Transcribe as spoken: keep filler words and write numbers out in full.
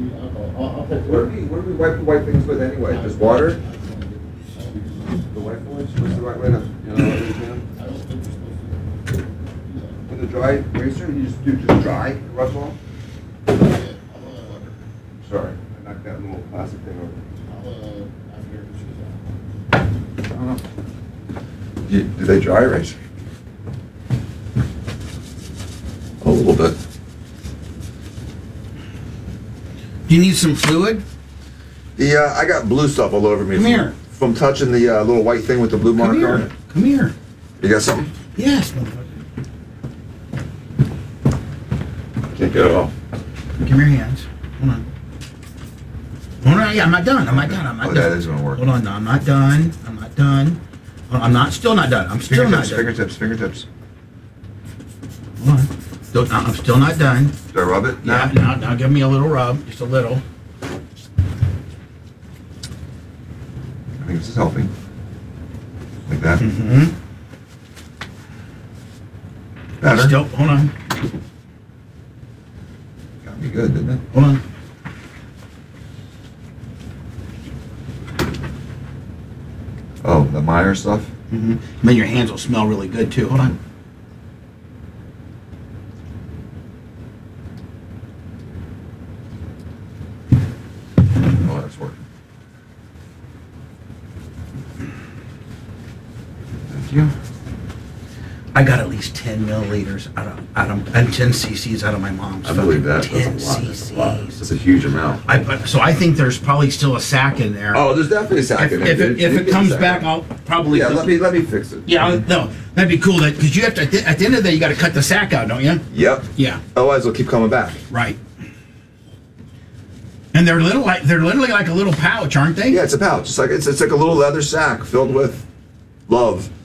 I'll, I'll take What do we, what do we wipe the white things with anyway? Just water? The white ones? What's the right way to, you know, what you can? I don't think you're supposed to do With a dry eraser, you just do just dry, rub off? that. Yeah, I'll, uh, Sorry, I knocked that little plastic thing over. I'll, uh, after your shoes I don't know. Do, you- do they dry erase? A little bit. Do you need some fluid? The, uh, I got blue stuff all over me. Come from, here. From touching the uh, little white thing with the blue Come marker on here. it. Come here. You got something? Yes, motherfucker. Can't get it off. Give me your hands. Hold on. Hold on. Yeah, I'm not done. I'm not done. I'm not Oh, done. that is gonna work. Hold on. No, I'm not done. I'm not done. Hold on, I'm not. Still not done. I'm still not Fingertips, done. fingertips, fingertips. Hold on. Still, no, I'm still not done. Do I rub it now? Yeah. Now, now, give me a little rub. Just a little. I think this is helping. Like that. Mm-hmm. Better. Still. Hold on. Got me good, didn't it? Hold on. Oh, the Meyer stuff? Mm-hmm. Then your hands will smell really good too. Hold on. Oh, that's working. Thank you. I got at least ten milliliters out of, out of, and ten cc's out of my mom's. I believe that. ten That's a lot. That's a lot. cc's. That's a huge amount. I, but, so I think there's probably still a sack in there. Oh, there's definitely a sack if, in there. if it, if it comes back, I'll probably. Yeah, let me let me fix it. Yeah, I'll- no, that'd be cool. That because you have to at the, at the end of the day, you got to cut the sack out, don't you? Yep. Yeah, Otherwise, it'll keep coming back. right. And they're little like they're literally like a little pouch, aren't they? Yeah, it's a pouch. It's like it's, it's like a little leather sack filled with love.